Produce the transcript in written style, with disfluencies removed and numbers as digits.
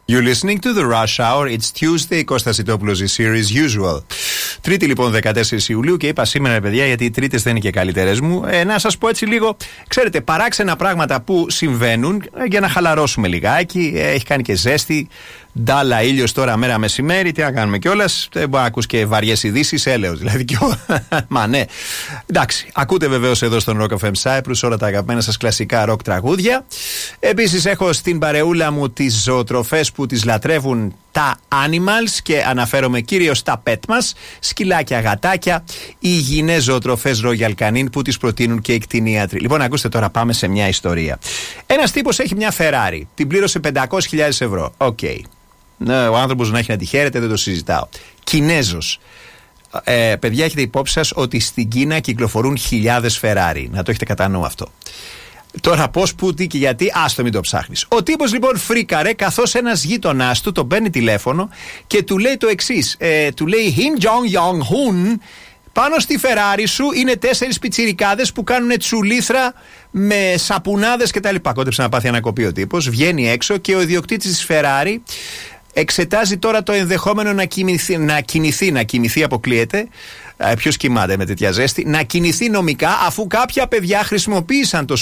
You're listening to the Rush Hour. It's Tuesday. Κώστας Ιτόπουλος, η series usual. Τρίτη λοιπόν 14 Ιουλίου και είπα σήμερα, παιδιά, γιατί οι Τρίτες δεν είναι και καλύτερες μου. Να σας πω έτσι λίγο, ξέρετε, παράξενα πράγματα που συμβαίνουν για να χαλαρώσουμε λιγάκι. Έχει κάνει και ζέστη. Ντάλα, ήλιος τώρα μέρα μεσημέρι. Τι να κάνουμε κιόλας. Δεν μπορεί να ακούς και βαριές ειδήσεις, έλεος δηλαδή. Μα ναι. Εντάξει, ακούτε βεβαίως εδώ στον Rock FM Cyprus όλα τα αγαπημένα σας κλασικά ροκ τραγούδια. Επίσης έχω στην παρεούλα μου τις ζωοτροφές που τις λατρεύουν τα animals και αναφέρομαι κυρίως στα pet μας, σκυλάκια, γατάκια, υγιεινές ζωοτροφές Royal Canin που τις προτείνουν και οι κτηνίατροι. Λοιπόν, ακούστε τώρα, πάμε σε μια ιστορία. Ένας τύπος έχει μια Ferrari, την πλήρωσε 500.000 ευρώ. Οκ. Ο άνθρωπος να έχει να τη χαίρεται, δεν το συζητάω. Κινέζος. Παιδιά, έχετε υπόψη σας ότι στην Κίνα κυκλοφορούν χιλιάδες Ferrari. Να το έχετε κατά νου αυτό. Τώρα πώς, πού, τι και γιατί, άστο μην το ψάχνεις. Ο τύπος λοιπόν φρίκαρε καθώς ένας γείτονάς του τον παίρνει τηλέφωνο και του λέει το εξής. Του λέει Him Jong Yong Hun, πάνω στη Ferrari σου είναι 4 πιτσιρικάδες που κάνουν τσουλήθρα με σαπουνάδες κτλ. Κόντεψε να πάθει ανακοπή ο τύπος, βγαίνει έξω και ο ιδιοκτήτης της Ferrari εξετάζει τώρα το ενδεχόμενο να κινηθεί αποκλείεται. Ποιος κοιμάται με τέτοια ζέστη? Να κινηθεί νομικά, αφού κάποια παιδιά χρησιμοποίησαν το